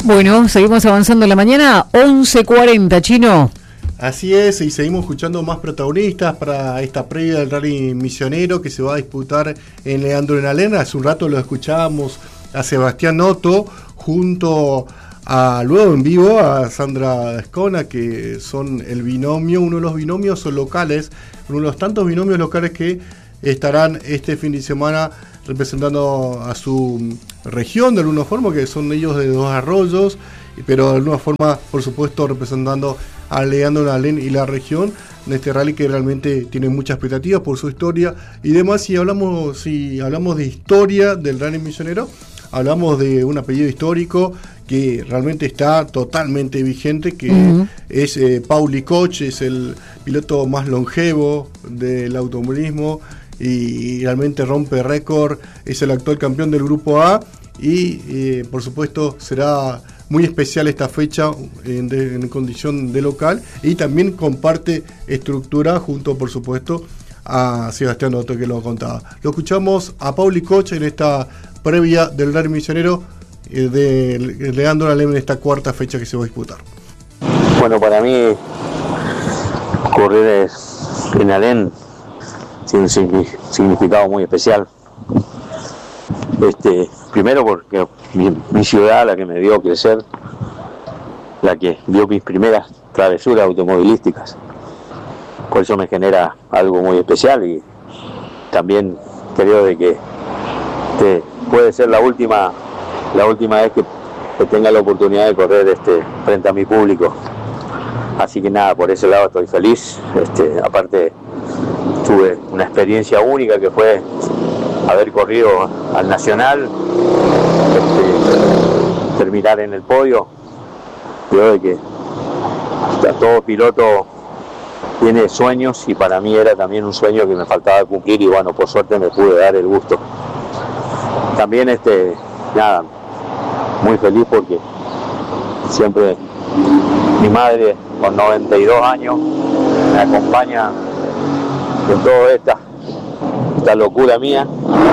Bueno, seguimos avanzando en la mañana, 11:40, Chino. Así es, y seguimos escuchando más protagonistas para esta previa del Rally Misionero que se va a disputar en Leandro en Alén. Hace un rato lo escuchábamos a Sebastián Otto junto a, luego en vivo, a Sandra Escona, que son el binomio, uno de los binomios locales, uno de los tantos binomios locales que estarán este fin de semana representando a su región de alguna forma, que son ellos de Dos Arroyos, pero de alguna forma, por supuesto, representando a Leandro Alén y la región en este rally que realmente tiene muchas expectativas por su historia y demás. Si hablamos de historia del Rally Misionero, hablamos de un apellido histórico que realmente está totalmente vigente, que es Pauli Koch, es el piloto más longevo del automovilismo y realmente rompe récord, es el actual campeón del Grupo A y por supuesto será muy especial esta fecha en condición de local, y también comparte estructura junto, por supuesto, a Sebastián Otto, que lo contaba. Lo escuchamos a Pauli Koch en esta previa del Rally Misionero de Leandro Alén en esta cuarta fecha que se va a disputar. Bueno, para mí correr en Alén tiene un significado muy especial. Primero porque mi ciudad, la que me vio crecer, la que vio mis primeras travesuras automovilísticas, por eso me genera algo muy especial, y también creo de que puede ser la última vez que tenga la oportunidad de correr frente a mi público. Así que nada, por ese lado estoy feliz. Aparte tuve una experiencia única que fue haber corrido al Nacional, terminar en el podio. Creo de que todo piloto tiene sueños, y para mí era también un sueño que me faltaba cumplir, y bueno, por suerte me pude dar el gusto. También nada, muy feliz porque siempre mi madre, con 92 años, me acompaña en toda esta locura mía.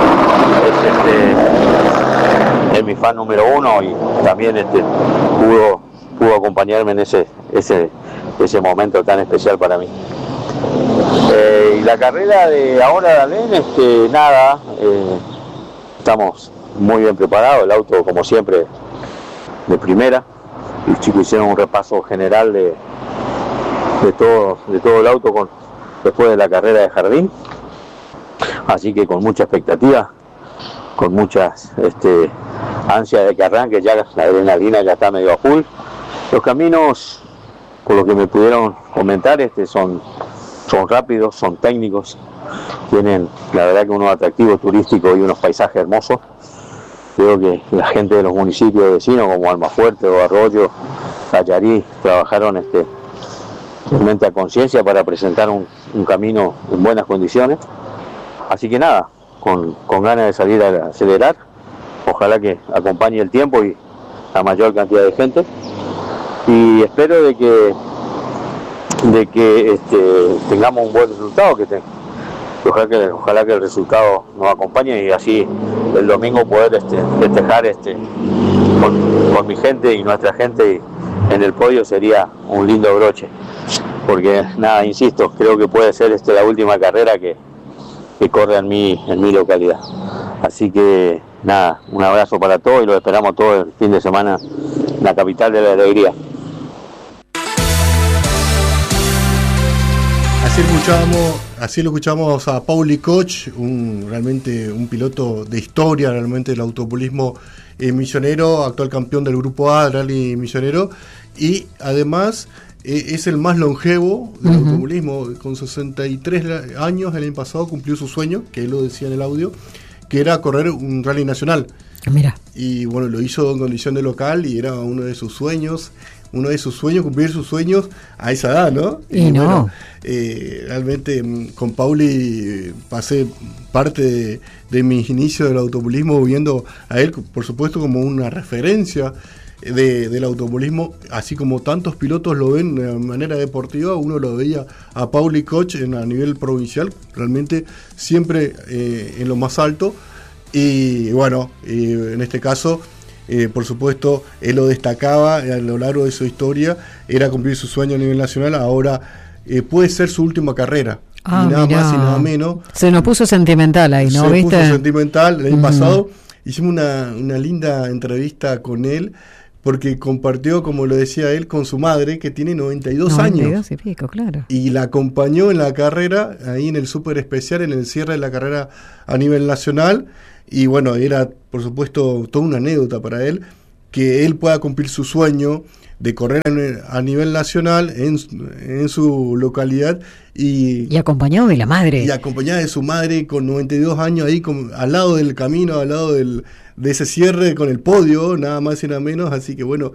Es mi fan número uno, y también pudo acompañarme en ese momento tan especial para mí. Y la carrera de ahora de Alén, nada, estamos muy bien preparados, el auto como siempre de primera. Los chicos hicieron un repaso general de todo el auto después de la carrera de Jardín, así que con mucha expectativa, con muchas ansias de que arranque. Ya la adrenalina ya está medio a full. Los caminos, por lo que me pudieron comentar, son rápidos, son técnicos, tienen la verdad que unos atractivos turísticos y unos paisajes hermosos. Creo que la gente de los municipios vecinos como Almafuerte o Arroyo, Callarí, trabajaron realmente a conciencia para presentar un camino en buenas condiciones. Así que nada, con ganas de salir a acelerar, ojalá que acompañe el tiempo y la mayor cantidad de gente, y espero de que tengamos un buen resultado, ojalá que el resultado nos acompañe, y así el domingo poder festejar con mi gente y nuestra gente en el podio sería un lindo broche, porque nada, insisto, creo que puede ser la última carrera que corre en mi localidad. Así que nada, un abrazo para todos y los esperamos todo el fin de semana en la capital de la alegría. Así lo escuchamos a Pauli Koch, realmente un piloto de historia realmente del automovilismo misionero, actual campeón del Grupo A del Rally Misionero, y además es el más longevo del automovilismo. Con 63 años el año pasado cumplió su sueño, que él lo decía en el audio, que era correr un rally nacional. Mira. Y bueno, lo hizo en condición de local, y era uno de sus sueños, cumplir sus sueños a esa edad, ¿no? Y no. Bueno, realmente con Pauli pasé parte de mis inicios del automovilismo viendo a él, por supuesto, como una referencia del automovilismo, así como tantos pilotos lo ven de manera deportiva. Uno lo veía a Pauli Koch a nivel provincial, realmente siempre en lo más alto, y bueno, en este caso por supuesto, él lo destacaba a lo largo de su historia, era cumplir su sueño a nivel nacional. Ahora puede ser su última carrera. Y nada mirá. más y nada menos. Se nos puso sentimental ahí, ¿no? Se ¿Viste? puso sentimental. El año pasado hicimos una linda entrevista con él, porque compartió, como lo decía él, con su madre, que tiene 92 años. 92 y pico, claro. Y la acompañó en la carrera, ahí en el Súper Especial, en el cierre de la carrera a nivel nacional. Y bueno, era, por supuesto, toda una anécdota para él, que él pueda cumplir su sueño de correr a nivel nacional en su localidad. Y acompañado de la madre. Y acompañada de su madre con 92 años ahí al lado del camino, al lado de ese cierre con el podio, nada más y nada menos. Así que bueno,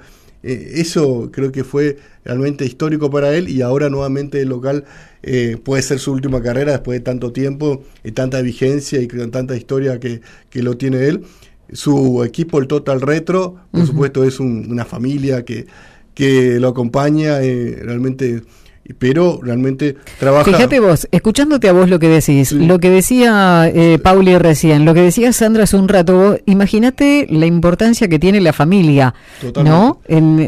eso creo que fue realmente histórico para él, y ahora nuevamente el local puede ser su última carrera después de tanto tiempo y tanta vigencia y con tanta historia que lo tiene él. Su equipo, el Total Retro, por supuesto, es una familia que lo acompaña realmente, pero realmente trabaja. Fíjate vos, escuchándote a vos lo que decís, sí. Lo que decía Pauli recién, lo que decía Sandra hace un rato, imagínate la importancia que tiene la familia, totalmente, ¿no?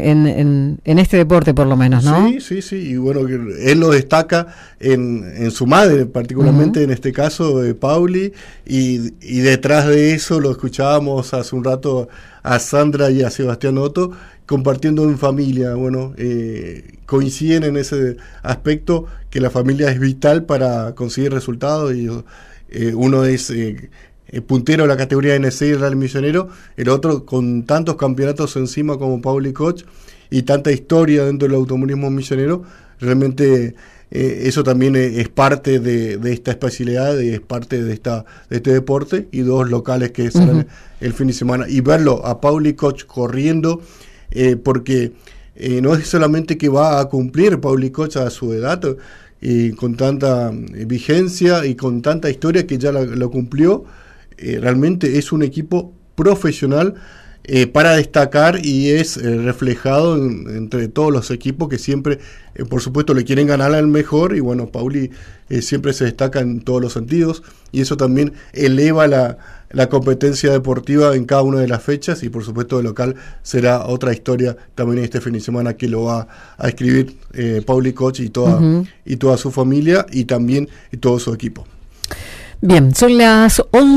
En este deporte, por lo menos, ¿no? Sí, y bueno, él lo destaca en su madre, particularmente en este caso de Pauli, y detrás de eso lo escuchábamos hace un rato a Sandra y a Sebastián Otto compartiendo en familia. Bueno, coinciden en ese aspecto, que la familia es vital para conseguir resultados, y uno es puntero de la categoría NC y Rally Misionero, el otro con tantos campeonatos encima como Pauli Koch y tanta historia dentro del automovilismo misionero. Realmente eso también es parte de esta especialidad, es parte de este deporte, y dos locales que salen el fin de semana, y verlo a Pauli Koch corriendo, porque no es solamente que va a cumplir Pauli Koch a su edad, con tanta vigencia y con tanta historia que ya lo cumplió. Realmente es un equipo profesional para destacar, y es reflejado entre todos los equipos que siempre, por supuesto, le quieren ganar al mejor. Y bueno, Pauli siempre se destaca en todos los sentidos, y eso también eleva la competencia deportiva en cada una de las fechas. Y por supuesto el local será otra historia también este fin de semana, que lo va a escribir Pauli Koch y toda su familia, y también todo su equipo. Bien, son las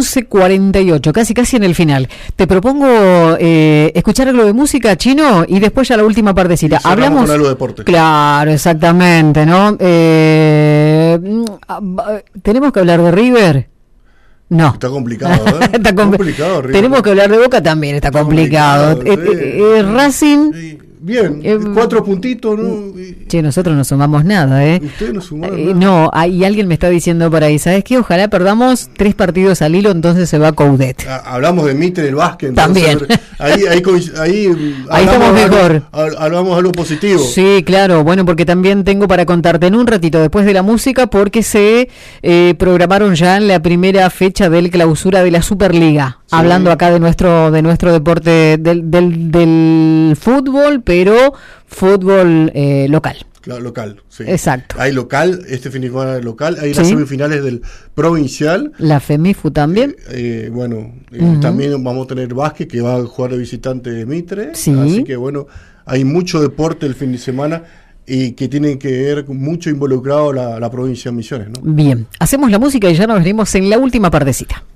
11:48, casi en el final. Te propongo escuchar algo de música, Chino, y después ya la última partecita. Hablamos con algo de deporte. Claro, exactamente, ¿no? ¿Tenemos que hablar de River? No. Está complicado, ¿eh? Está complicado, River. Tenemos que hablar de Boca, también está complicado. Racing... Sí. Bien, 4 puntitos, ¿no? Che, nosotros no sumamos nada, ¿eh? Ustedes no sumaron nada. No, y alguien me está diciendo por ahí, ¿sabes qué? Ojalá perdamos 3 partidos al hilo, entonces se va Coudet. Hablamos de Mitre, el básquet. También. Ahí estamos mejor. Hablamos algo positivo. Sí, claro. Bueno, porque también tengo para contarte en un ratito, después de la música, porque se programaron ya la primera fecha del clausura de la Superliga. Sí. Hablando acá de nuestro deporte del fútbol, pero fútbol local. Claro, local, sí. Exacto. Hay local, este fin de semana local, hay las semifinales del provincial. La FEMIFU también. También vamos a tener básquet, que va a jugar de visitante de Mitre. Sí. Así que bueno, hay mucho deporte el fin de semana, y que tiene que ver mucho involucrado la provincia de Misiones, ¿no? Bien, hacemos la música y ya nos veremos en la última partecita.